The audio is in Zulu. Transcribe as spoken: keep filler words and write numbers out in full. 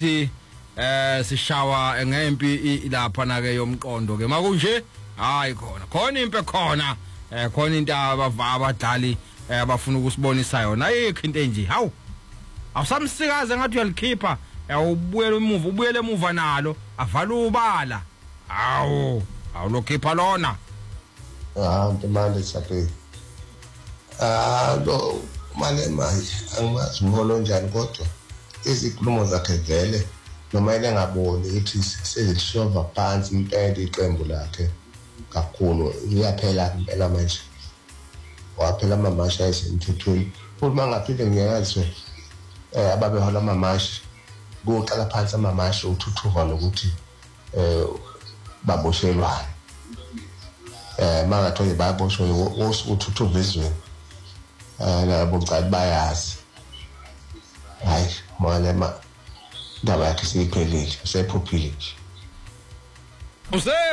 ukuthi eh sishawa ngempi lapha na ke yomqondo ke makunje hayi khona khona impe khona eh khona into abadlali abafuna ukusibonisa yona ayikho into enje hawu awusamsikaze ngathi uyalikhipha ubuyele emuva ubuyele emuva nalo avala ubala hawu awulokhipha lona ah manje saphe ah lo manje manje angimazi ngolo njani kodwa izikhulumo zakhe vele noma yena ngaboni ukuthi sezishova phansi impela iqembu lakhe kakhulu iyaphela impela manje waphela amamasha esemthethweni uma ngaphinde ngiyazwe eh ababehola amamasha kuqala phansi amamasha uthuthuva nokuthi eh baboshelwana eh mangathoye baboshwe uthuthuva ezweni eh labo ngicela bayazi hayi manje ma ndaba yakhe siyiphelile sephuphile use